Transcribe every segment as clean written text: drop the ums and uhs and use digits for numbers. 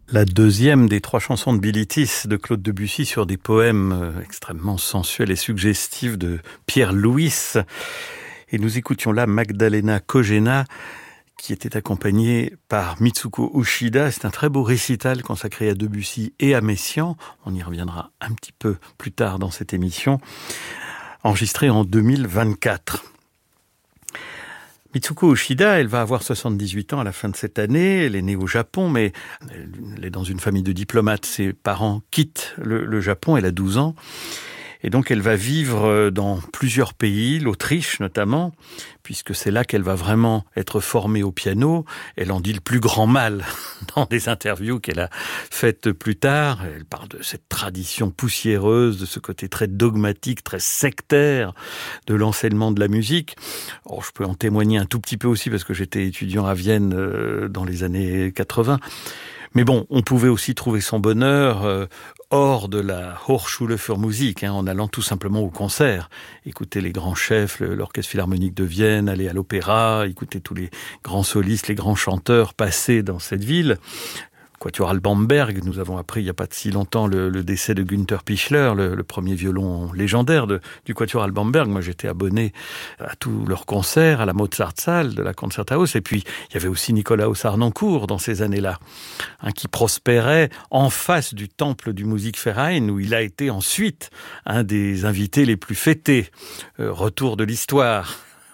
La deuxième des 3 chansons de Bilitis de Claude Debussy sur des poèmes extrêmement sensuels et suggestifs de Pierre Louis. Et nous écoutions là Magdalena Kojena, qui était accompagnée par Mitsuko Uchida. C'est un très beau récital consacré à Debussy et à Messiaen. On y reviendra un petit peu plus tard dans cette émission. Enregistré en 2024. Mitsuko Uchida, elle va avoir 78 ans à la fin de cette année. Elle est née au Japon, mais elle est dans une famille de diplomates. Ses parents quittent le Japon, elle a 12 ans. Et donc elle va vivre dans plusieurs pays, l'Autriche notamment, puisque c'est là qu'elle va vraiment être formée au piano. Elle en dit le plus grand mal dans des interviews qu'elle a faites plus tard. Elle parle de cette tradition poussiéreuse, de ce côté très dogmatique, très sectaire de l'enseignement de la musique. Oh, je peux en témoigner un tout petit peu aussi parce que j'étais étudiant à Vienne dans les années 80. Mais bon, on pouvait aussi trouver son bonheur hors de la Hochschule für Musik, en allant tout simplement au concert, écouter les grands chefs, l'Orchestre Philharmonique de Vienne, aller à l'opéra, écouter tous les grands solistes, les grands chanteurs passés dans cette ville. Quatuor Bamberg, nous avons appris il n'y a pas de si longtemps le décès de Günther Pichler, le premier violon légendaire du Quatuor Bamberg. Moi, j'étais abonné à tous leurs concerts, à la Mozartsaal de la Concerthaus. Et puis, il y avait aussi Nikolaus Harnoncourt dans ces années-là, qui prospérait en face du temple du Musikverein, où il a été ensuite un des invités les plus fêtés. Retour de l'histoire.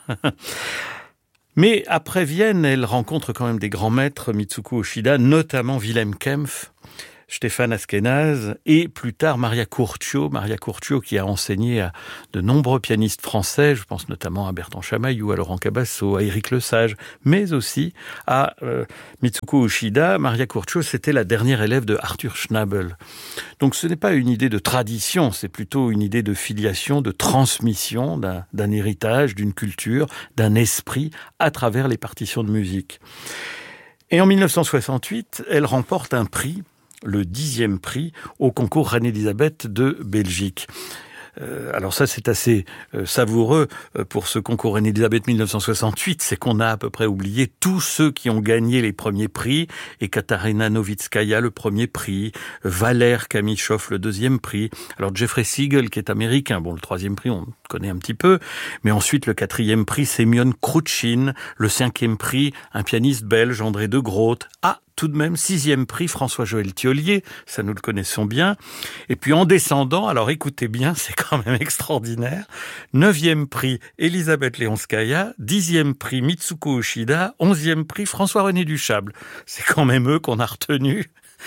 Mais après Vienne, elle rencontre quand même des grands maîtres, Mitsuko Uchida, notamment Wilhelm Kempff, Stéphane Askenaz et plus tard Maria Curcio qui a enseigné à de nombreux pianistes français, je pense notamment à Bertrand Chamaillou, à Laurent Cabasso, à Éric Lesage, mais aussi à Mitsuko Uchida. Maria Curcio, c'était la dernière élève de Arthur Schnabel. Donc ce n'est pas une idée de tradition, c'est plutôt une idée de filiation, de transmission d'un héritage, d'une culture, d'un esprit à travers les partitions de musique. Et en 1968, elle remporte un prix, le 10e prix au concours Reine-Élisabeth de Belgique. Alors ça, c'est assez savoureux pour ce concours Reine-Élisabeth 1968, c'est qu'on a à peu près oublié tous ceux qui ont gagné les premiers prix, et Katarina Novitskaya le premier prix, Valère Kamichov le 2e prix, alors Jeffrey Siegel qui est américain, bon le 3e prix on connaît un petit peu, mais ensuite le 4e prix Semyon Kroutchin, le 5e prix un pianiste belge André de Groot, tout de même 6e prix François-Joël Thiollier, ça nous le connaissons bien. Et puis en descendant, alors écoutez bien, c'est quand même extraordinaire, 9e prix Elisabeth Leonskaya, 10e prix Mitsuko Uchida, 11e prix François-René Duchâble. C'est quand même eux qu'on a retenus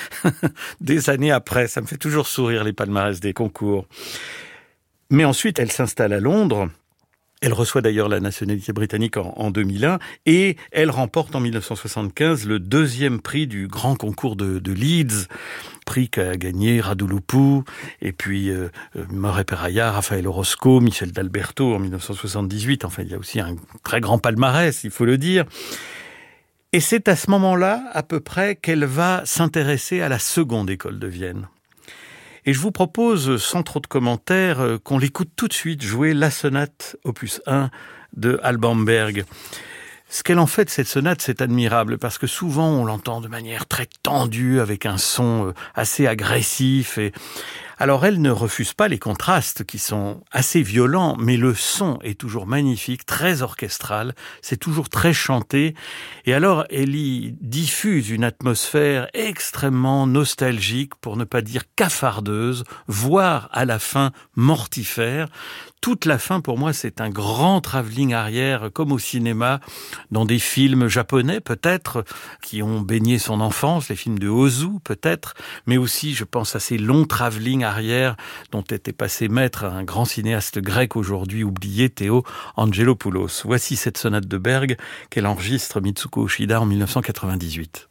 des années après. Ça me fait toujours sourire les palmarès des concours. Mais ensuite, elle s'installe à Londres. Elle reçoit d'ailleurs la nationalité britannique en 2001 et elle remporte en 1975 le 2e prix du grand concours de Leeds, prix qu'a gagné Radu Lupu et puis Murray Peraya, Raphaël Orozco, Michel d'Alberto en 1978. Enfin, il y a aussi un très grand palmarès, il faut le dire. Et c'est à ce moment-là, à peu près, qu'elle va s'intéresser à la seconde école de Vienne. Et je vous propose, sans trop de commentaires, qu'on l'écoute tout de suite jouer la sonate opus 1 de Bamberg. Ce qu'elle en fait de cette sonate, c'est admirable, parce que souvent on l'entend de manière très tendue, avec un son assez agressif. Alors elle ne refuse pas les contrastes qui sont assez violents, mais le son est toujours magnifique, très orchestral, c'est toujours très chanté. Et alors elle y diffuse une atmosphère extrêmement nostalgique, pour ne pas dire cafardeuse, voire à la fin mortifère. Toute la fin, pour moi, c'est un grand travelling arrière, comme au cinéma, dans des films japonais, peut-être, qui ont baigné son enfance, les films de Ozu, peut-être, mais aussi, je pense à ces longs travelling arrière dont était passé maître un grand cinéaste grec aujourd'hui oublié, Théo Angelopoulos. Voici cette sonate de Berg qu'elle enregistre Mitsuko Uchida en 1998.